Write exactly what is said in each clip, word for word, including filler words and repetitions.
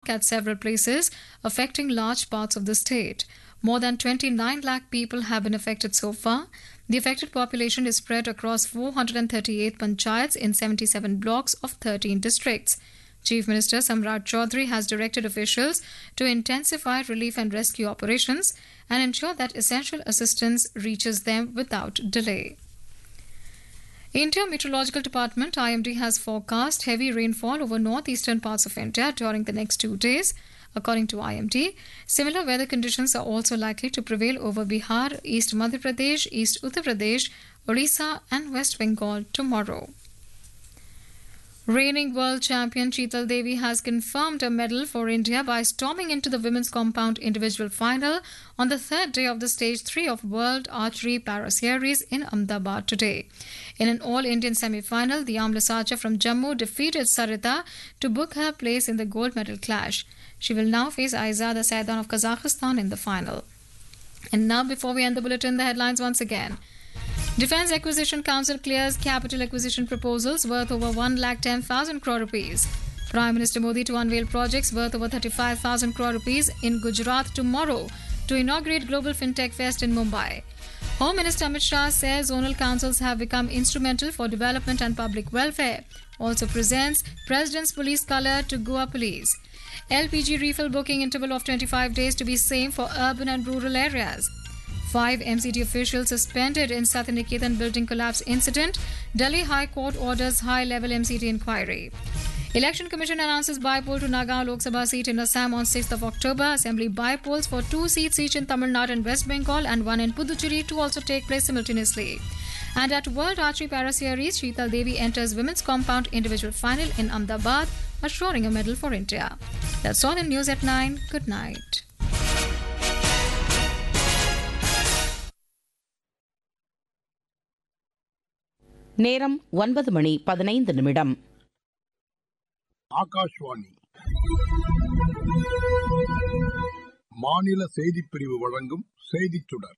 struck at several places, affecting large parts of the state. More than twenty-nine lakh people have been affected so far. The affected population is spread across four hundred thirty-eight panchayats in seventy-seven blocks of thirteen districts. Chief Minister Samrat Chaudhary has directed officials to intensify relief and rescue operations and ensure that essential assistance reaches them without delay. India Meteorological Department I M D has forecast heavy rainfall over northeastern parts of India during the next two days. According to I M D, similar weather conditions are also likely to prevail over Bihar, East Madhya Pradesh, East Uttar Pradesh, Orissa and West Bengal tomorrow. Reigning world champion Sheetal Devi has confirmed a medal for India by storming into the women's compound individual final on the third day of the stage three of World Archery Para Series in Ahmedabad today. In an all-Indian semi-final, the armless archer from Jammu defeated Sarita to book her place in the gold medal clash. She will now face Aizada Saidan of Kazakhstan in the final. And now, before we end the bulletin, the headlines once again. Defence Acquisition Council clears capital acquisition proposals worth over one lakh ten thousand crore rupees. Prime Minister Modi to unveil projects worth over thirty-five thousand crore rupees in Gujarat tomorrow to inaugurate Global FinTech Fest in Mumbai. Home Minister Amit Shah says zonal councils have become instrumental for development and public welfare. Also presents President's Police Colour to Goa Police. L P G refill booking interval of twenty-five days to be same for urban and rural areas. Five M C D officials suspended in Satyaniketan building collapse incident. Delhi High Court orders high-level M C D inquiry. Election Commission announces by-poll to Nagaon Lok Sabha seat in Assam on sixth of October. Assembly by-polls for two seats each in Tamil Nadu and West Bengal and one in Puducherry to also take place simultaneously. And at World Archery Para Series, Sheetal Devi enters women's compound individual final in Ahmedabad, assuring a medal for India. That's all in News at nine. Good night. நேரம் ஒன்பது மணி பதினைந்து நிமிடம். ஆகாஷ்வாணி மாநில செய்திப் பிரிவு வழங்கும் செய்திச் சுடர்.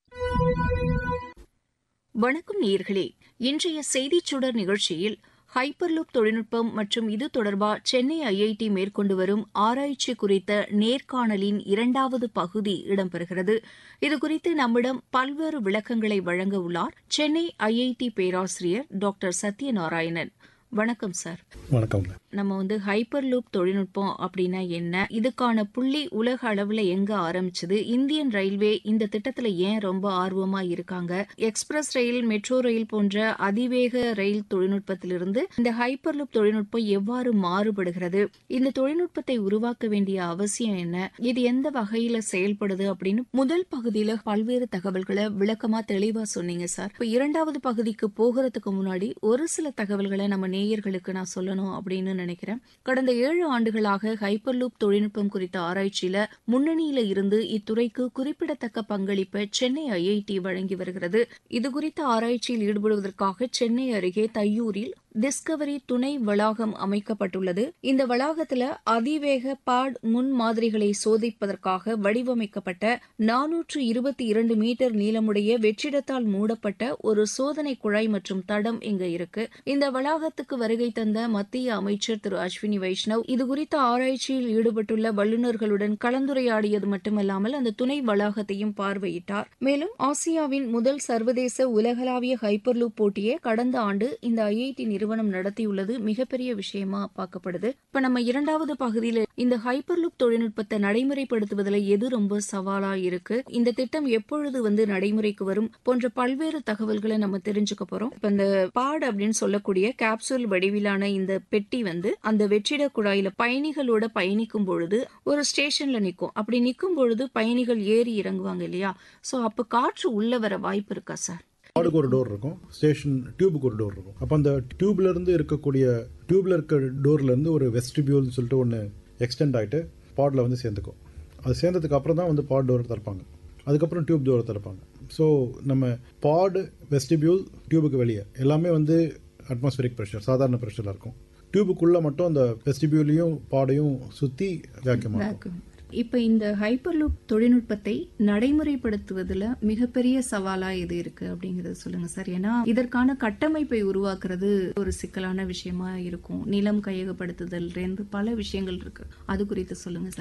வணக்கம் நேயர்களே, இன்றைய செய்திச் சுடர் நிகழ்ச்சியில் ஹைப்பர்லூப் தொழில்நுட்பம் மற்றும் இது தொடர்பாக சென்னை ஐஐடி மேற்கொண்டு வரும் ஆராய்ச்சி குறித்த நேர்காணலின் இரண்டாவது பகுதி இடம்பெறுகிறது. இதுகுறித்து நம்மிடம் பல்வேறு விளக்கங்களை வழங்க உள்ளார் சென்னை ஐஐடி பேராசிரியர் டாக்டர் சத்யநாராயணன். வணக்கம் சார். வணக்கம். நம்ம வந்து ஹைப்பர் லூப் தொழில்நுட்பம் அப்படின்னா என்ன, இதுக்கான புள்ளி உலக அளவுல எங்க ஆரம்பிச்சது, இந்தியன் ரயில்வே இந்த திட்டத்துல ஏன் ரொம்ப ஆர்வமா இருக்காங்க, எக்ஸ்பிரஸ் ரயில், மெட்ரோ ரயில் போன்ற அதிவேக ரயில் தொழில்நுட்பத்திலிருந்து இந்த ஹைப்பர் லூப் தொழில்நுட்பம் எவ்வாறு மாறுபடுகிறது, இந்த தொழில்நுட்பத்தை உருவாக்க வேண்டிய அவசியம் என்ன, இது எந்த வகையில செயல்படுது அப்படின்னு முதல் பகுதியில பல்வேறு தகவல்களை விளக்கமா தெளிவா சொன்னீங்க சார். இப்ப இரண்டாவது பகுதிக்கு போகிறதுக்கு முன்னாடி ஒரு சில தகவல்களை நம்ம நேயர்களுக்கு நான் சொல்லணும் அப்படின்னு நினைக்கிறேன். கடந்த ஏழு ஆண்டுகளாக ஹைப்பர்லூப் தொழில்நுட்பம் குறித்த ஆராய்ச்சியில முன்னணியில இருந்து இத்துறைக்கு குறிப்பிடத்தக்க பங்களிப்பை சென்னை ஐஐடி வழங்கி வருகிறது. இதுகுறித்த ஆராய்ச்சியில் ஈடுபடுவதற்காக சென்னை அருகே தையூரில் டிஸ்கவரி துணை வளாகம் அமைக்கப்பட்டுள்ளது. இந்த வளாகத்துல அதிவேக பாட் முன் மாதிரிகளை சோதிப்பதற்காக வடிவமைக்கப்பட்ட நானூற்று இருபத்தி இரண்டு மீட்டர் நீளமுடைய வெற்றிடத்தால் மூடப்பட்ட ஒரு சோதனை குழாய் மற்றும் தடம் இங்க இருக்கு. இந்த வளாகத்துக்கு வருகை தந்த மத்திய அமைச்சர் திரு அஸ்வினி வைஷ்ணவ் இதுகுறித்த ஆராய்ச்சியில் ஈடுபட்டுள்ள வல்லுநர்களுடன் கலந்துரையாடியது மட்டுமல்லாமல் அந்த துணை வளாகத்தையும் பார்வையிட்டார். மேலும் ஆசியாவின் முதல் சர்வதேச உலகளாவிய ஹைப்பர்லூப் போட்டியை கடந்த ஆண்டு இந்த ஐஐடி நிறுவனம் நடத்தியுள்ளது மிகப்பெரிய விஷயமா பார்க்கப்படுது. இப்ப நம்ம இரண்டாவது பகுதியில இந்த ஹைப்பர்லூப் தொழில்நுட்பத்தை நடைமுறைப்படுத்துவதில் எது ரொம்ப சவாலா இருக்கு, இந்த திட்டம் எப்பொழுது வந்து நடைமுறைக்கு வரும் போன்ற பல்வேறு தகவல்களை நம்ம தெரிஞ்சுக்க போறோம். இப்ப இந்த பாட் அப்படின்னு சொல்லக்கூடிய கேப்சூல் வடிவிலான இந்த பெட்டி வந்து அந்த வெற்றிட குழாயில பயணிகளோட பயணிக்கும் பொழுது ஒரு ஸ்டேஷன்ல நிற்கும். அப்படி நிற்கும் பொழுது பயணிகள் ஏறி இறங்குவாங்க இல்லையா, சோ அப்ப காற்று உள்ள வர வாய்ப்பு இருக்கா சார்? பாடுக்கு ஒரு டோர் இருக்கும், ஸ்டேஷன் டியூபுக்கு ஒரு டோர் இருக்கும். அப்போ அந்த டியூப்ல இருந்து இருக்கக்கூடிய டியூப்ல இருக்க டோர்ல இருந்து ஒரு வெஸ்டிபியூல்னு சொல்லிட்டு ஒன்று எக்ஸ்டெண்ட் ஆகிட்டு பாட்ல வந்து சேர்ந்துக்கும். அது சேர்ந்ததுக்கு அப்புறம் தான் வந்து பாட் டோர் திறப்பாங்க, அதுக்கப்புறம் டியூப் டோர் திறப்பாங்க. ஸோ நம்ம பாடு, வெஸ்டிபியூல், டியூபுக்கு வெளியே எல்லாமே வந்து அட்மாஸ்பியரிக் ப்ரெஷர், சாதாரண ப்ரெஷரில் இருக்கும். டியூபுக்குள்ளே மட்டும் அந்த வெஸ்டிபியூலையும் பாடையும் சுற்றி வேக்யூம் ஆகும். இப்ப இந்த ஹைப்பர்லூப் தொழில்நுட்பத்தை நடைமுறைப்படுத்துவதில் மிகப்பெரிய சவாலா இது இருக்கு அப்படிங்கறது சொல்லுங்க சார். ஏன்னா இதற்கான கட்டமைப்பை உருவாக்குறது ஒரு சிக்கலான விஷயமா இருக்கும். நிலம் கையகப்படுத்துதல் இருந்து பல விஷயங்கள் இருக்கு, அது குறித்து சொல்லுங்க சார்.